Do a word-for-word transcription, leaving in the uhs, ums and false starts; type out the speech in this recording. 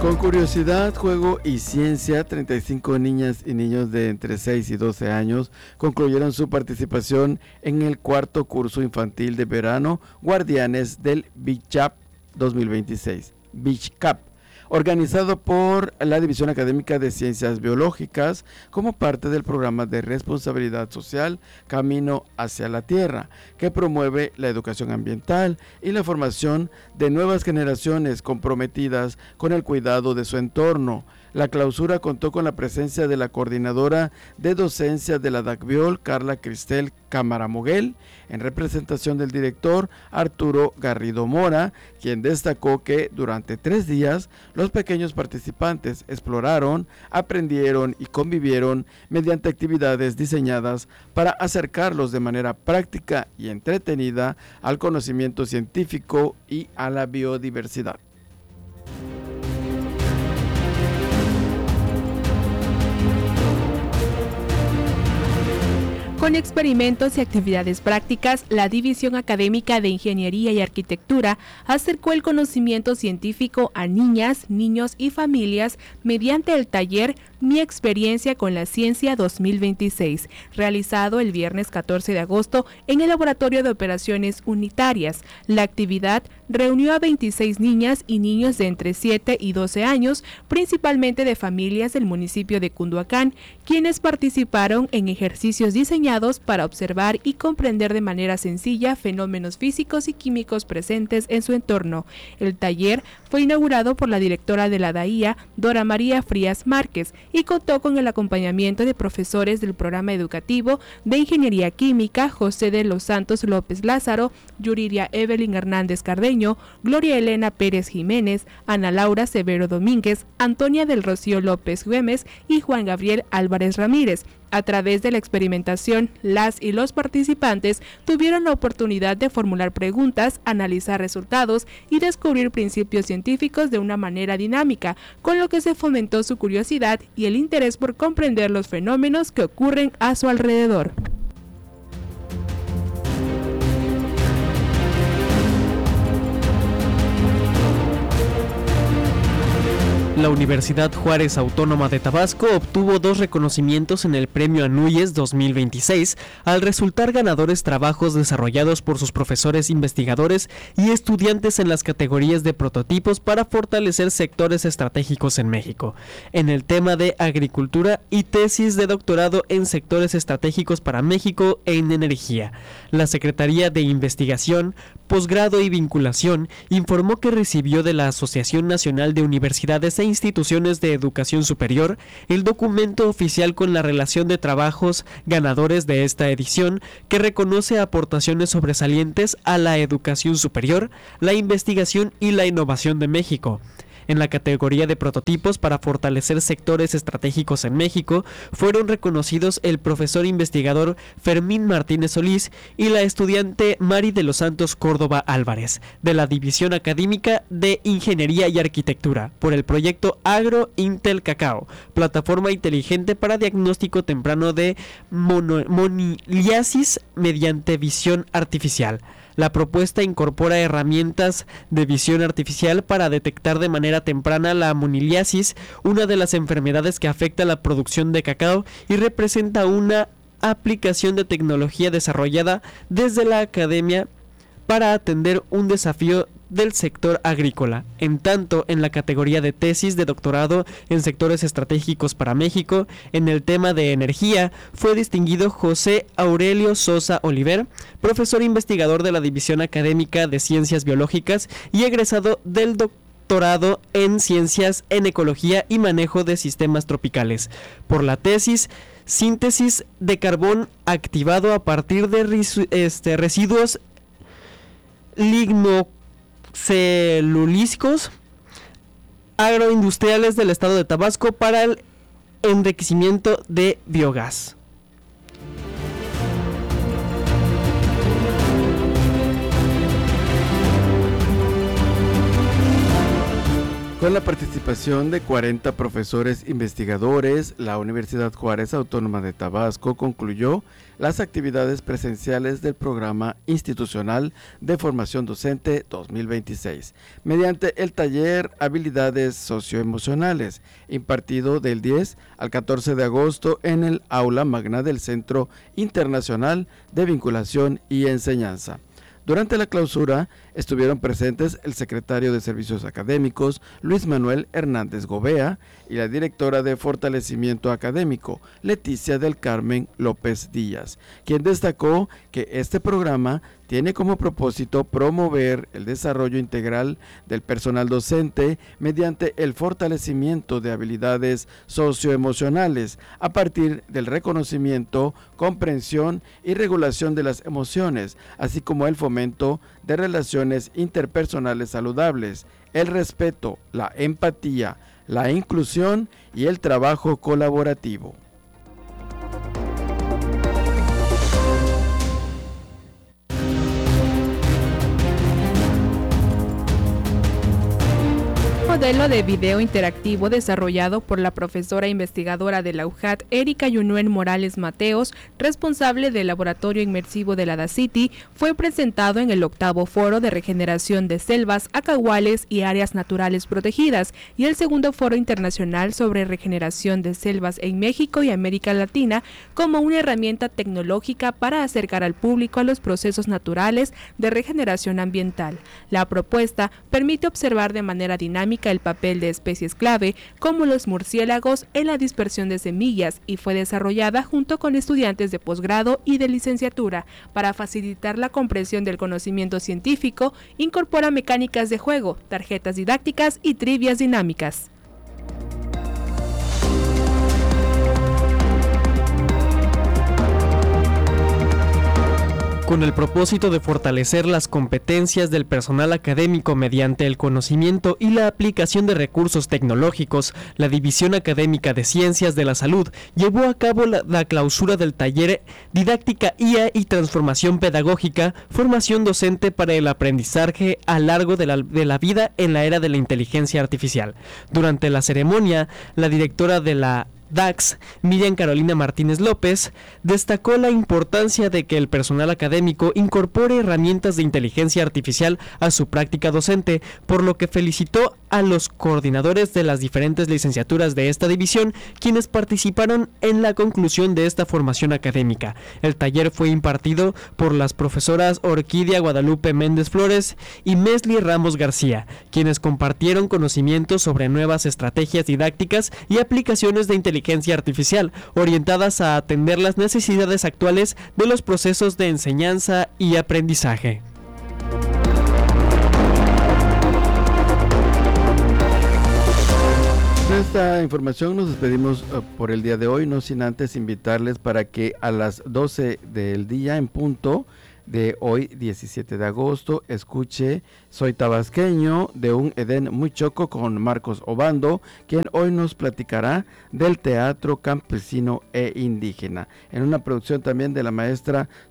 Con curiosidad, juego y ciencia, treinta y cinco niñas y niños de entre seis y doce años concluyeron su participación en el cuarto curso infantil de verano Guardianes del Beach dos mil veintiséis, Beach Cup, organizado por la División Académica de Ciencias Biológicas como parte del programa de responsabilidad social Camino hacia la Tierra, que promueve la educación ambiental y la formación de nuevas generaciones comprometidas con el cuidado de su entorno. La clausura contó con la presencia de la coordinadora de docencia de la DACBIOL, Carla Cristel Cámara Moguel, en representación del director Arturo Garrido Mora, quien destacó que durante tres días los pequeños participantes exploraron, aprendieron y convivieron mediante actividades diseñadas para acercarlos de manera práctica y entretenida al conocimiento científico y a la biodiversidad. Con experimentos y actividades prácticas, la División Académica de Ingeniería y Arquitectura acercó el conocimiento científico a niñas, niños y familias mediante el taller Mi experiencia con la ciencia dos mil veintiséis, realizado el viernes catorce de agosto en el Laboratorio de Operaciones Unitarias. La actividad reunió a veintiséis niñas y niños de entre siete y doce años, principalmente de familias del municipio de Cunduacán, quienes participaron en ejercicios diseñados para observar y comprender de manera sencilla fenómenos físicos y químicos presentes en su entorno. El taller fue inaugurado por la directora de la D A I A, Dora María Frías Márquez, y contó con el acompañamiento de profesores del programa educativo de Ingeniería Química, José de los Santos López Lázaro, Yuriria Evelyn Hernández Cardeño, Gloria Elena Pérez Jiménez, Ana Laura Severo Domínguez, Antonia del Rocío López Güemes y Juan Gabriel Álvarez Ramírez. A través de la experimentación, las y los participantes tuvieron la oportunidad de formular preguntas, analizar resultados y descubrir principios científicos de una manera dinámica, con lo que se fomentó su curiosidad y el interés por comprender los fenómenos que ocurren a su alrededor. La Universidad Juárez Autónoma de Tabasco obtuvo dos reconocimientos en el Premio Anuyes dos mil veintiséis al resultar ganadores trabajos desarrollados por sus profesores investigadores y estudiantes en las categorías de prototipos para fortalecer sectores estratégicos en México, en el tema de agricultura y tesis de doctorado en sectores estratégicos para México en energía. La Secretaría de Investigación, Posgrado y Vinculación informó que recibió de la Asociación Nacional de Universidades e Instituciones de Educación Superior el documento oficial con la relación de trabajos ganadores de esta edición, que reconoce aportaciones sobresalientes a la educación superior, la investigación y la innovación de México. En la categoría de prototipos para fortalecer sectores estratégicos en México, fueron reconocidos el profesor investigador Fermín Martínez Solís y la estudiante Mari de los Santos Córdoba Álvarez, de la División Académica de Ingeniería y Arquitectura, por el proyecto Agro Intel Cacao, plataforma inteligente para diagnóstico temprano de mono- moniliasis mediante visión artificial. La propuesta incorpora herramientas de visión artificial para detectar de manera temprana la moniliasis, una de las enfermedades que afecta la producción de cacao, y representa una aplicación de tecnología desarrollada desde la academia para atender un desafío del sector agrícola. En tanto, en la categoría de tesis de doctorado en sectores estratégicos para México, en el tema de energía, fue distinguido José Aurelio Sosa Oliver, profesor investigador de la División Académica de Ciencias Biológicas y egresado del doctorado en Ciencias en Ecología y Manejo de Sistemas Tropicales, por la tesis Síntesis de carbón activado a partir de ris- este, residuos ligno celulísicos agroindustriales del estado de Tabasco para el enriquecimiento de biogás. Con la participación de cuarenta profesores investigadores, la Universidad Juárez Autónoma de Tabasco concluyó las actividades presenciales del Programa Institucional de Formación Docente dos mil veintiséis, mediante el taller Habilidades Socioemocionales, impartido del diez al catorce de agosto en el Aula Magna del Centro Internacional de Vinculación y Enseñanza. Durante la clausura estuvieron presentes el secretario de Servicios Académicos, Luis Manuel Hernández Gobea, y la directora de Fortalecimiento Académico, Leticia del Carmen López Díaz, quien destacó que este programa tiene como propósito promover el desarrollo integral del personal docente mediante el fortalecimiento de habilidades socioemocionales a partir del reconocimiento, comprensión y regulación de las emociones, así como el fomento de relaciones interpersonales saludables, el respeto, la empatía, la inclusión y el trabajo colaborativo. Modelo de video interactivo desarrollado por la profesora investigadora de la U J A T, Erika Yunuen Morales Mateos, responsable del laboratorio inmersivo de la DACITI, fue presentado en el octavo Foro de Regeneración de Selvas, Acahuales y Áreas Naturales Protegidas y el segundo Foro Internacional sobre Regeneración de Selvas en México y América Latina como una herramienta tecnológica para acercar al público a los procesos naturales de regeneración ambiental. La propuesta permite observar de manera dinámica el papel de especies clave como los murciélagos en la dispersión de semillas y fue desarrollada junto con estudiantes de posgrado y de licenciatura. Para facilitar la comprensión del conocimiento científico, incorpora mecánicas de juego, tarjetas didácticas y trivias dinámicas. Con el propósito de fortalecer las competencias del personal académico mediante el conocimiento y la aplicación de recursos tecnológicos, la División Académica de Ciencias de la Salud llevó a cabo la, la clausura del taller Didáctica I A y Transformación Pedagógica, Formación Docente para el Aprendizaje a largo de la, de la vida en la era de la inteligencia artificial. Durante la ceremonia, la directora de la D A C S, Miriam Carolina Martínez López, destacó la importancia de que el personal académico incorpore herramientas de inteligencia artificial a su práctica docente, por lo que felicitó a los coordinadores de las diferentes licenciaturas de esta división, quienes participaron en la conclusión de esta formación académica. El taller fue impartido por las profesoras Orquídea Guadalupe Méndez Flores y Mesli Ramos García, quienes compartieron conocimientos sobre nuevas estrategias didácticas y aplicaciones de inteligencia artificial, orientadas a atender las necesidades actuales de los procesos de enseñanza y aprendizaje. Con esta información nos despedimos uh, por el día de hoy, no sin antes invitarles para que a las doce del día en punto de hoy, diecisiete de agosto, escuche Soy Tabasqueño de un Edén muy choco con Marcos Obando, quien hoy nos platicará del teatro campesino e indígena, en una producción también de la maestra